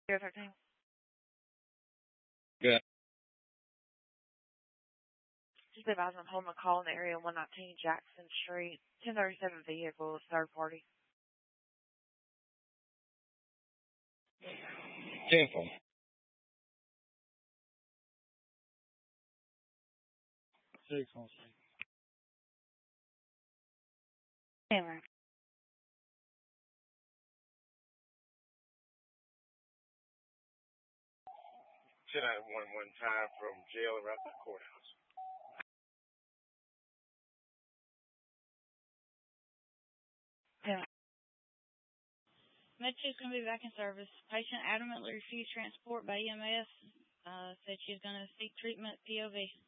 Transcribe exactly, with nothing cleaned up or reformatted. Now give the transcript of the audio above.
zero thirteen. Good. Just advise I'm holding a call in the area one nineteen Jackson Street. ten thirty-seven vehicle is third party. Temple. Six one six. Anyway. ten nine one one time from jail around the courthouse. Yeah. Metro's going to be back in service. Patient adamantly refused transport by E M S. Uh, said she's going to seek treatment P O V.